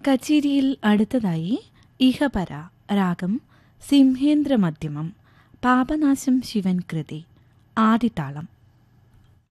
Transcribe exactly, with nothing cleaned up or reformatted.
കച്ചേരിയിൽ അടുത്തതായി ഇഹപര രാഗം സിംഹേന്ദ്ര മധ്യമം പാപനാശം ശിവൻ കൃതി ആദിതാളം.